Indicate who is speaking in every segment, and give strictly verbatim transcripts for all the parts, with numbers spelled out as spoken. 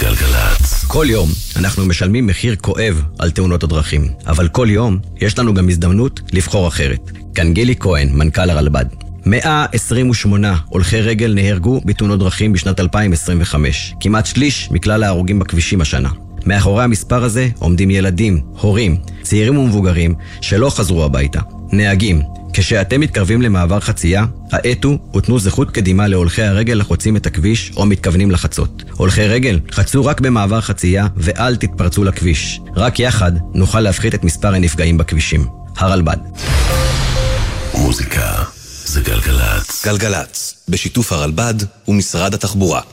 Speaker 1: גלגלצ. כל יום אנחנו משלמים מחיר כואב על תאונות הדרכים, אבל כל יום יש לנו גם הזדמנות לבחור אחרת. כאן גילי כהן, מנכ"ל הרלב"ד. מאה עשרים ושמונה הולכי רגל נהרגו בתאונות דרכים בשנת אלפיים עשרים וחמש, כמעט שליש מכלל ההרוגים בכבישים השנה. מאחורי המספר הזה עומדים ילדים, הורים, צעירים ומבוגרים שלא חזרו הביתה. נהגים, כשאתם מתקרבים למעבר חצייה, האטו ותנו זכות קדימה להולכי הרגל החוצים את הכביש או מתכוונים לחצות. הולכי רגל, חצו רק במעבר חצייה ואל תתפרצו לכביש. רק יחד נוכל להפחית את מספר הנפגעים בכבישים. הרלב"ד.
Speaker 2: מוזיקה זה גלגלצ.
Speaker 3: גלגלצ, בשיתוף הרלב"ד ומשרד התחבורה.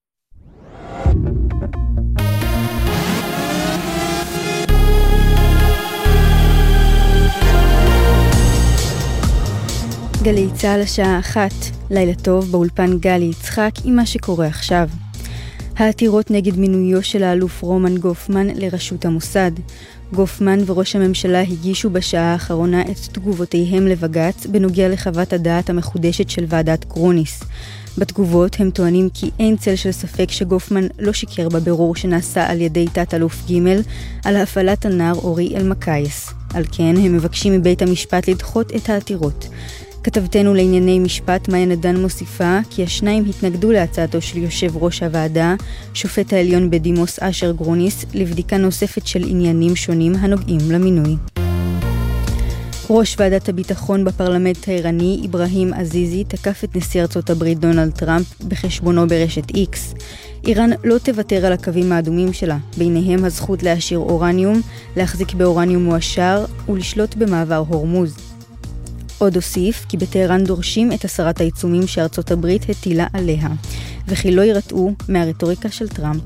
Speaker 4: גלי צהל השעה אחת, לילה טוב באולפן גלי יצחק עם מה שקורה עכשיו. העתירות נגד מינויו של האלוף רומן גופמן לראשות המוסד. גופמן וראש הממשלה הגישו בשעה האחרונה את תגובותיהם לבג"ץ בנוגע לחוות הדעת המחודשת של ועדת גרוניס. בתגובות הם טוענים כי אין צל של ספק שגופמן לא שיקר בבירור שנעשה על ידי תת-אלוף ג' על הפעלת הנער אורי אלמקייס. על כן הם מבקשים מבית המשפט לדחות את העתירות. כתבתנו לענייני משפט מאיה נדן מוסיפה כי השניים התנגדו להצעתו של יושב ראש הוועדה, שופט העליון בדימוס אשר גרוניס, לבדיקה נוספת של עניינים שונים הנוגעים למינוי. ראש ועדת הביטחון בפרלמנט האיראני, אברהים עזיזי, תקף את נשיא ארצות הברית דונלד טראמפ בחשבונו ברשת איקס. איראן לא תוותר על הקווים האדומים שלה, ביניהם הזכות להשאיר אורניום, להחזיק באורניום מועשר ולשלוט במעבר הורמוז. עוד הוסיף כי בטהרן דורשים את הסרת העיצומים שארצות הברית הטילה עליה, וכי לא ירתעו מהרטוריקה של טראמפ.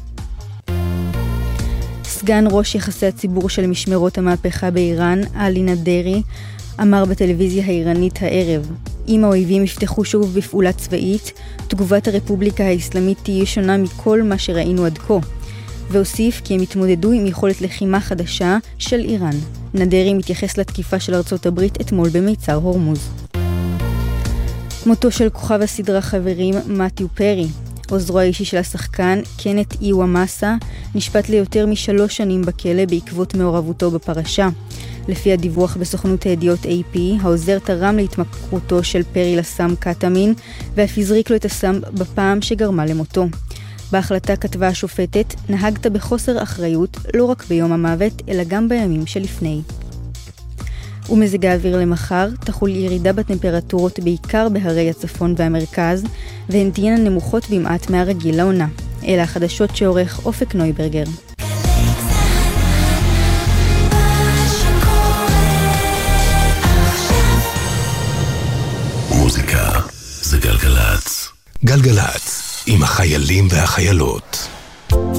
Speaker 4: סגן ראש יחסי הציבור של משמרות המהפכה באיראן, עלי נדרי, אמר בטלוויזיה האיראנית הערב, אם האויבים יפתחו שוב בפעולה צבאית, תגובת הרפובליקה האסלאמית תהיה שונה מכל מה שראינו עד כה. והוסיף כי הם התמודדו עם יכולת לחימה חדשה של איראן. נדרי מתייחס לתקיפה של ארצות הברית אתמול במיצר הורמוז. מותו של כוכב הסדרה חברים מתיו פרי, עוזרו האישי של השחקן קנט איוואמאסה, נשפט ליותר משלוש שנים בכלא בעקבות מעורבותו בפרשה. לפי הדיווח בסוכנות הידיעות איי פי, העוזר תרם להתמכרותו של פרי לסם קטמין, ואף הזריק לו את הסם בפעם שגרמה למותו. בהחלטה כתבה השופטת, נהגת בחוסר אחריות לא רק ביום המוות, אלא גם בימים שלפני. ומזג האוויר למחר, תחול ירידה בטמפרטורות בעיקר בהרי הצפון והמרכז, והן תהיינה נמוכות במעט מהרגיל לעונה. אלה החדשות שעורך אופק נויברגר.
Speaker 2: מוזיקה זה גלגלצ.
Speaker 3: גלגלצ, עם החיילים והחיילות.